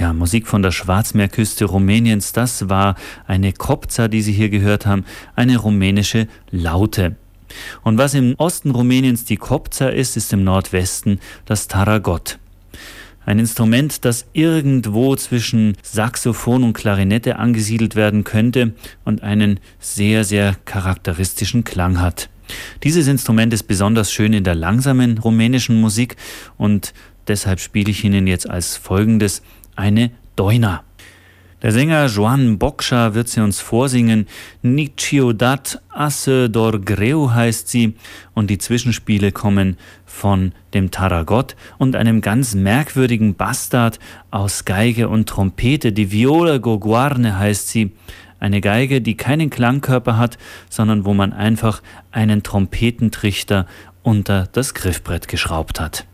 Ja, Musik von der Schwarzmeerküste Rumäniens, das war eine Kopza, die Sie hier gehört haben, eine rumänische Laute. Und was im Osten Rumäniens die Kopza ist, ist im Nordwesten das Taragot. Ein Instrument, das irgendwo zwischen Saxophon und Klarinette angesiedelt werden könnte und einen sehr, sehr charakteristischen Klang hat. Dieses Instrument ist besonders schön in der langsamen rumänischen Musik und deshalb spiele ich Ihnen jetzt als folgendes eine Doina. Der Sänger Joan Bocșa wird sie uns vorsingen. Niciodată Asă dor greu heißt sie und die Zwischenspiele kommen von dem Taragot und einem ganz merkwürdigen Bastard aus Geige und Trompete. Die Viola Gogoarne heißt sie. Eine Geige, die keinen Klangkörper hat, sondern wo man einfach einen Trompetentrichter unter das Griffbrett geschraubt hat.